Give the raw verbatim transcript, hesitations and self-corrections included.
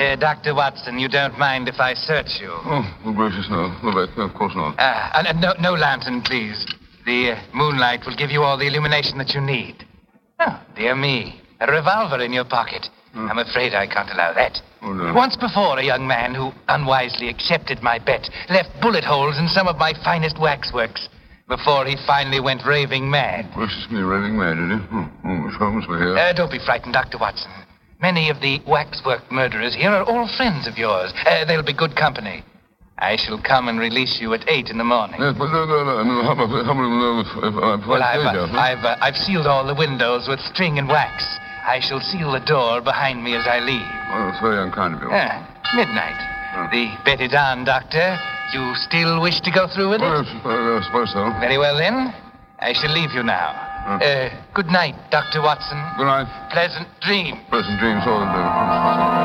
Uh, Doctor Watson, you don't mind if I search you? Oh, well, gracious, no. No, Beck, no, of course not. Uh, and, and no, no lantern, please. The uh, moonlight will give you all the illumination that you need. Oh, dear me. A revolver in your pocket. Hmm. I'm afraid I can't allow that. Oh, no. Once before, a young man who unwisely accepted my bet left bullet holes in some of my finest waxworks before he finally went raving mad. Gracious me, raving mad, did he? Oh, oh Miss Holmes, we're here. Uh, don't be frightened, Doctor Watson. Many of the waxwork murderers here are all friends of yours. Uh, they'll be good company. I shall come and release you at eight in the morning. Yes, but no, no, no, no. How about, how about, no, if, if I'm Well, I've, quite uh, huh? I've, uh, I've sealed all the windows with string and wax. I shall seal the door behind me as I leave. Well, it's very unkind of you. Ah, midnight. Hmm. The bet it on, Doctor. You still wish to go through with it? Well, yes, uh, I suppose so. Very well, then. I shall leave you now. Hmm. Uh, good night, Doctor Watson. Good night. Pleasant dreams. Pleasant dreams, all of them.